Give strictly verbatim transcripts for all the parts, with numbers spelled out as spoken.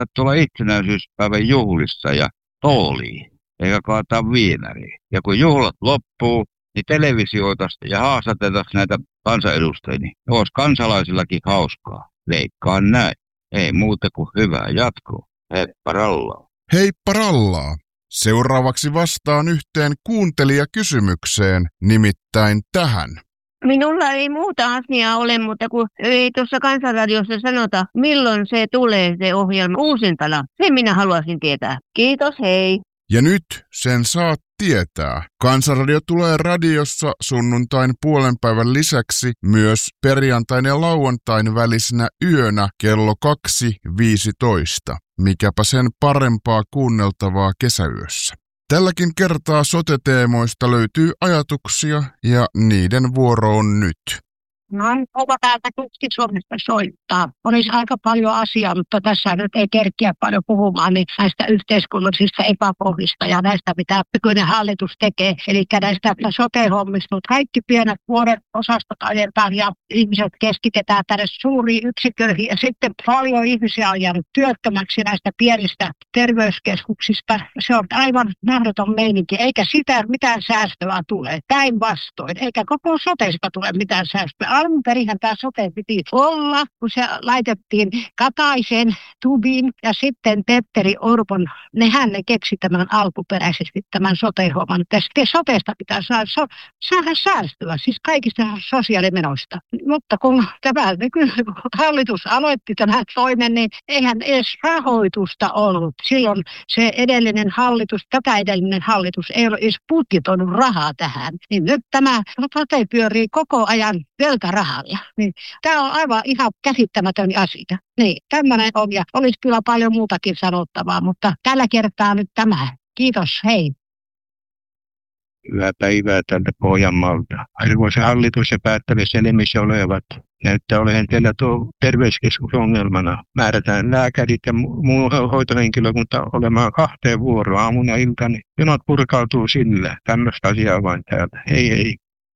tuolla itsenäisyyspäivän juhlissa ja tooliin, eikä kaataa viinariin. Ja kun juhlat loppuu, niin televisioitaisiin ja haastateltaisiin näitä kansanedustajia, niin olisi kansalaisillakin hauskaa. Veikkaan näin. Ei muuta kuin hyvää jatkoa. Heippa rallaa. Heippa rallaa. Seuraavaksi vastaan yhteen kuuntelijakysymykseen, nimittäin tähän. Minulla ei muuta asiaa ole, mutta kun ei tuossa Kansanradiossa sanota, milloin se tulee se ohjelma uusintana. Sen minä haluaisin tietää. Kiitos, hei. Ja nyt sen saat tietää. Kansanradio tulee radiossa sunnuntain puolen päivän lisäksi myös perjantain ja lauantain välisenä yönä kello kaksi viisitoista. Mikäpä sen parempaa kuunneltavaa kesäyössä. Tälläkin kertaa sote-teemoista löytyy ajatuksia ja niiden vuoro on nyt. No, onko täältä Keski-Suomesta soittaa? Olisi aika paljon asiaa, mutta tässä nyt ei kerkiä paljon puhumaan niin näistä yhteiskunnallisista epäkohdista ja näistä, mitä nykyinen hallitus tekee. Eli näistä sote-hommista, mutta kaikki pienet vuoden osastot ajetaan ja ihmiset keskitetään tänne suuriin yksiköihin. Ja sitten paljon ihmisiä on jäänyt työttömäksi näistä pienistä terveyskeskuksista. Se on aivan mahdoton meininki, eikä sitä mitään säästöä tule. Päinvastoin, eikä koko sotesta tule mitään säästöä. Alun perinhän tämä sote piti olla, kun se laitettiin Kataisen, Tubin ja sitten Petteri Orpon. Nehän ne keksi tämän alkuperäisesti, tämän sote-homman. Tästä sotesta pitää saada, so, saada säästöä, siis kaikista sosiaalimenoista. Mutta kun tämä hallitus aloitti tämän toimen, niin eihän edes rahoitusta ollut. Silloin se edellinen hallitus, tätä edellinen hallitus ei ole edes budjetoinut rahaa tähän. Niin nyt tämä sote pyörii koko ajan velkarahalla. Niin, tämä on aivan ihan käsittämätön asia. Niin, tämmöinen on ja olisi kyllä paljon muutakin sanottavaa, mutta tällä kertaa nyt tämä. Kiitos, hei. Hyvää päivää tältä Pohjanmaalta. Arvoisa hallitus ja päättävissä olevat. Näyttää olevan teillä tuo terveyskeskus ongelmana. Määrätään lääkärit ja muu hoitohenkilökunta olemaan kahteen vuoroon aamuna iltani. Jonot purkautuu sillä. Tämmöistä asiaa vain täältä. Hei hei.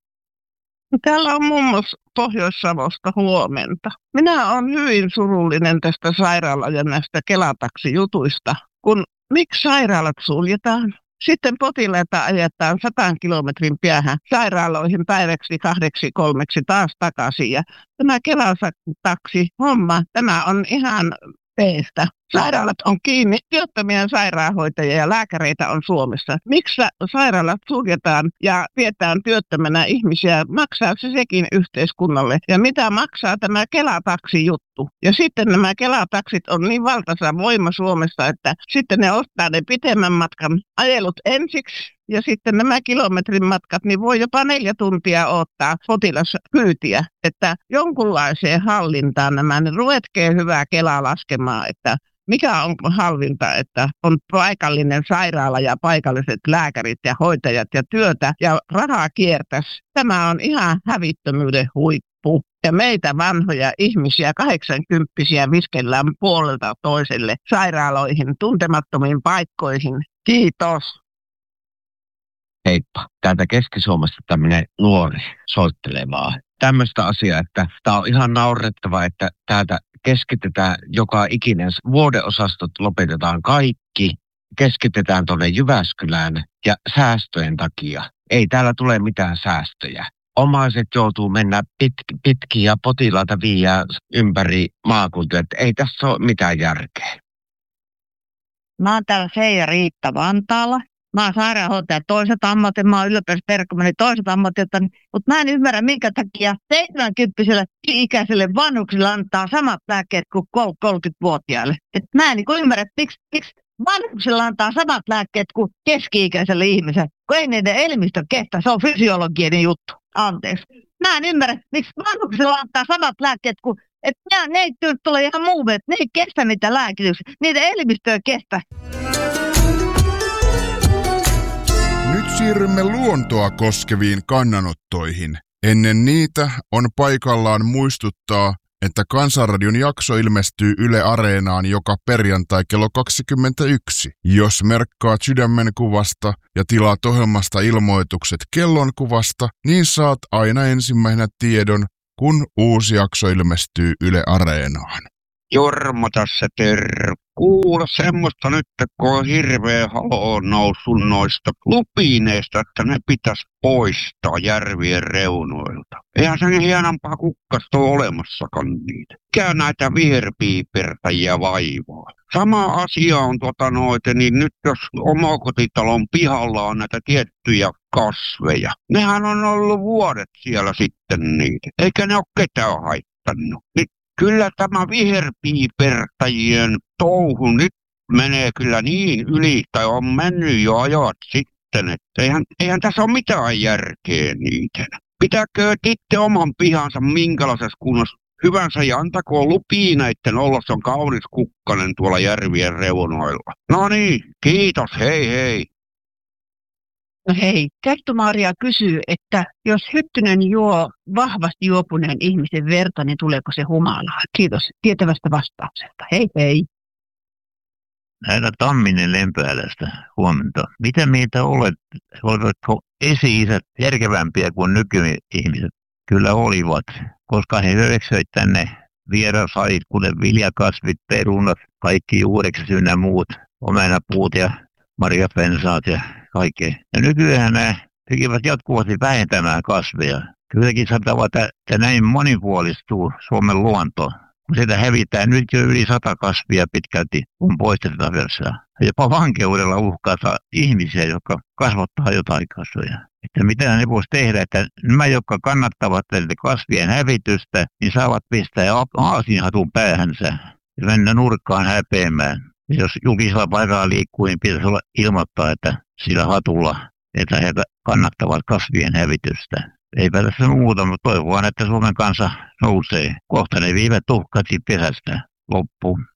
Täällä on muun muassa Pohjois-Savosta huomenta. Minä olen hyvin surullinen tästä sairaala- ja näistä Kela-taksijutuista, kun miksi sairaalat suljetaan? Sitten potilaita ajetaan sataan kilometrin päähän sairaaloihin päiväksi, kahdeksi, kolmeksi taas takaisin. Ja tämä Kela-taksi-homma, tämä on ihan peestä. Sairaalat on kiinni, työttömiä sairaanhoitajia ja lääkäreitä on Suomessa. Miksi sairaalat suljetaan ja vietään työttömänä ihmisiä? Maksaako se sekin yhteiskunnalle? Ja mitä maksaa tämä Kela-taksi-juttu? Ja sitten nämä Kela-taksit on niin valtaisa voima Suomessa, että sitten ne ottaa ne pitemmän matkan ajelut ensiksi. Ja sitten nämä kilometrin matkat, niin voi jopa neljä tuntia odottaa potilaskyytiä. Että jonkunlaiseen hallintaan nämä, niin ruvetkee hyvää Kelaa laskemaan, että mikä on halvinta, että on paikallinen sairaala ja paikalliset lääkärit ja hoitajat ja työtä ja rahaa kiertäisi. Tämä on ihan hävittömyyden huippu. Ja meitä vanhoja ihmisiä, kahdeksankymppisiä, viskellään puolelta toiselle sairaaloihin, tuntemattomiin paikkoihin. Kiitos. Heippa, täältä Keski-Suomesta tämmöinen nuori soittelee vaan. Tämmöistä asiaa, että tämä on ihan naurettava, että täältä keskitetään joka ikinen, vuodeosastot lopetetaan kaikki, keskitetään tuonne Jyväskylään ja säästöjen takia. Ei täällä tule mitään säästöjä. Omaiset joutuu mennä pitkin pitki ja potilaita viiää ympäri maakuntia, että ei tässä ole mitään järkeä. Mä oon täällä Seija Riitta Vantaalla. Mä oon sairaanhoitaja toiset ammatit, mä oon yliopistoterkkomani toiset ammatit, mutta mä en ymmärrä, minkä takia seitsemänkymppiselle ikäiselle vanhuksille antaa samat lääkkeet kuin kolmekymmentävuotiaille. Et mä en niin ymmärrä, että miksi, miksi vanhuksille antaa samat lääkkeet kuin keski-ikäiselle ihmiselle, kun ei niiden elimistö kestä, se on fysiologinen juttu. Anteeksi. Mä en ymmärrä, miksi vanhuksille antaa samat lääkkeet kuin, että ne ei tule ihan muuvet, ne ei kestä niitä lääkityksiä, niiden elimistö ei kestä. Nyt siirrymme luontoa koskeviin kannanottoihin. Ennen niitä on paikallaan muistuttaa, että Kansanradion jakso ilmestyy Yle Areenaan joka perjantai kello kaksikymmentäyksi. Jos merkkaat sydämenkuvasta ja tilaat ohjelmasta ilmoitukset kellonkuvasta, niin saat aina ensimmäisenä tiedon, kun uusi jakso ilmestyy Yle Areenaan. Jorma tässä terve. kuule semmoista nyt, kun on hirveä halo noussut noista lupineista, että ne pitäisi poistaa järvien reunoilta. Eihän sen hienompaa kukkasta ole olemassakaan niitä. Mikä näitä viherpiipertäjiä vaivaa? Sama asia on tota noita, niin nyt jos omakotitalon pihalla on näitä tiettyjä kasveja. Nehän on ollut vuodet siellä sitten niitä, eikä ne ole ketään haittanut. Niin kyllä tämä viherpiipertäjien touhu nyt menee kyllä niin yli, tai on mennyt jo ajat sitten, että eihän, eihän tässä ole mitään järkeä niitä. Pitääkö itse oman pihansa minkälaisessa kunnossa hyvänsä ja antakoon lupia näitten olla, se on kaunis kukkanen tuolla järvien reunoilla. No niin, kiitos, hei hei. No hei, Kettu-Maria kysyy, että jos Hyttynen juo vahvasti juopuneen ihmisen verta, niin tuleeko se humalaa? Kiitos tietävästä vastauksesta. Hei hei. Näitä Tamminen Lempäälästä, huomenta. Mitä mieltä olet? Oletko esi-isät järkevämpiä kuin nykyihmiset? Kyllä olivat, koska he hyöksöivät tänne vieraslajit, kuten viljakasvit, perunat, kaikki juurekset ynnä muut, omenapuut ja marjapensaat ja kaikkea. Ja nykyään nämä tekevät jatkuvasti vähentämään kasveja. Kylläkin sanotaan, että näin monipuolistuu Suomen luonto. Kun sitä hävitään nyt jo yli sata kasvia pitkälti, kun poistetaan versaa. Jopa vankeudella uhkaa ihmisiä, jotka kasvattaa jotain kasveja. Että mitä ne voisi tehdä, että nämä, jotka kannattavat kasvien hävitystä, niin saavat pistää aasinhatun päähänsä ja mennä nurkkaan häpeämään. Ja jos julkisella paikalla liikkuu, niin pitäisi olla ilmoittaa, että sillä hatulla, että he kannattavat kasvien hävitystä. Eipä tässä muuta, mutta toivotaan, että Suomen kansa nousee. Kohta ne viivät tuhkati pesästä loppuun.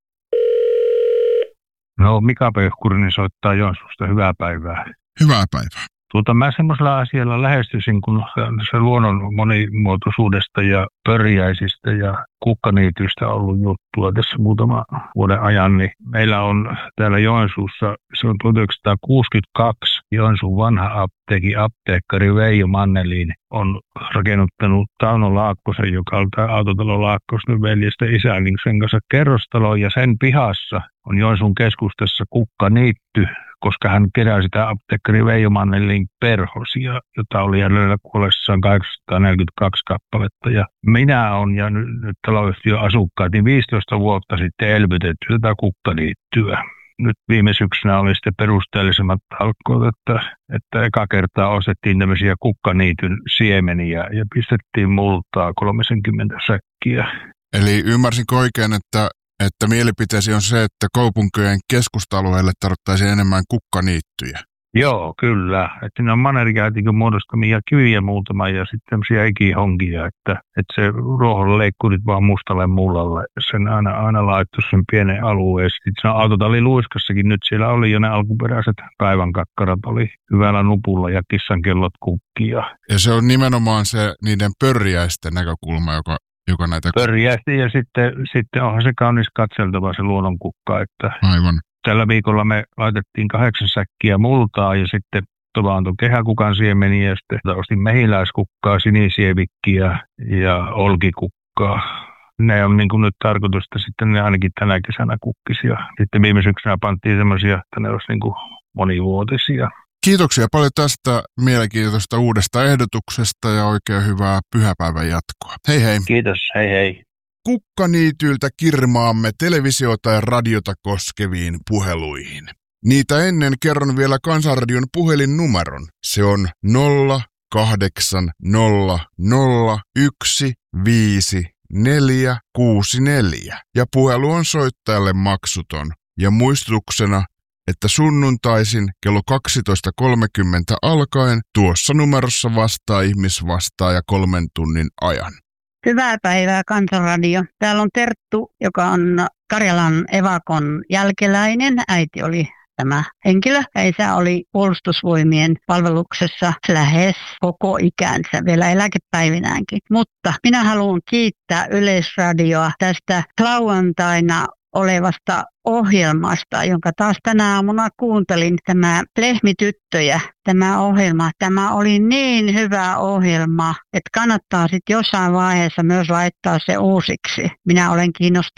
No, Mika Pehkurinen soittaa Joensuusta. Hyvää päivää. Hyvää päivää. Tuota, mä semmoisella asialla lähestyisin, kun se luonnon monimuotoisuudesta ja pörjäisistä ja kukkaniityistä on ollut juttua tässä muutama vuoden ajan, niin meillä on täällä Joensuussa, se on tuhatyhdeksänsataakuusikymmentäkaksi, Joensuun vanha apteekin apteekkari Veijo Mannelin on rakennuttanut Tauno Laakkosen, joka on tämä autotalo Laakkosen veljesten isä, niin sen kanssa kerrostalo, ja sen pihassa on Joensuun keskustassa kukkaniitty, koska hän keräsi sitä apteekkari Veijo Mannelin perhosia, jota oli jäljellä kuollessaan kahdeksansataaneljäkymmentäkaksi kappaletta. Ja minä olen ja nyt, nyt taloyhtiön asukkaat, niin viisitoista vuotta sitten elvytetty tätä kukkaniittyä. Nyt viime syksynä oli sitten perusteellisemmat talkoot, että, että eka kertaa ostettiin tämmöisiä kukkaniityn siemeniä ja pistettiin multaa kolmekymmentä säkkiä. Eli ymmärsinkö oikein, että että mielipiteesi on se, että kaupunkien keskusta-alueelle tarvittaisiin enemmän kukkaniittyjä? Joo, kyllä. Että siinä on mannerjäätikön muodostamia kiviä muutama ja sitten tämmöisiä ikihonkia, että, että se ruohonleikkurit vaan mustalle mullalle. Sen aina, aina laittoi sen pienen alueen. Sitten autotalli Luiskassakin nyt siellä oli jo ne alkuperäiset päivänkakkarat, oli hyvällä nupulla ja kissankellot kukkia. Ja se on nimenomaan se niiden pörjäisten näkökulma, joka joka näitä pörjästi ja sitten, sitten onhan se kaunis katseltava se luonnonkukka, että aivan. Tällä viikolla me laitettiin kahdeksan säkkiä multaa ja sitten tuvaantui kehäkukan siemeniä ja sitten ostin mehiläiskukkaa, sinisievikkiä ja olkikukkaa. Ne on niin kuin nyt tarkoitus, että sitten ne ainakin tänä kesänä kukkisia. Sitten viime syksynä pantiin semmoisia, että ne olisi niin kuin monivuotisia. Kiitoksia paljon tästä mielenkiintoista uudesta ehdotuksesta ja oikein hyvää pyhäpäivän jatkoa. Hei hei. Kiitos, hei hei. Kukkaniityltä kirmaamme televisiota ja radiota koskeviin puheluihin. Niitä ennen kerron vielä Kansanradion puhelinnumeron. Se on nolla kahdeksan nolla nolla yksi viisi neljä kuusi neljä ja puhelu on soittajalle maksuton. Ja muistutuksena, että sunnuntaisin kello kaksitoista kolmekymmentä alkaen tuossa numerossa vastaa ihmisvastaaja kolmen tunnin ajan. Hyvää päivää, Kansanradio. Täällä on Terttu, joka on Karjalan evakon jälkeläinen. Äiti oli tämä henkilö. Isä oli puolustusvoimien palveluksessa lähes koko ikänsä, vielä eläkepäivinäänkin. Mutta minä haluan kiittää Yleisradioa tästä lauantaina olevasta ohjelmasta, jonka taas tänä aamuna kuuntelin, tämä Lehmityttöjä, tämä ohjelma. Tämä oli niin hyvä ohjelma, että kannattaa sitten jossain vaiheessa myös laittaa se uusiksi. Minä olen kiinnostunut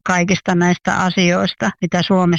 kaikista näistä asioista, mitä Suomessa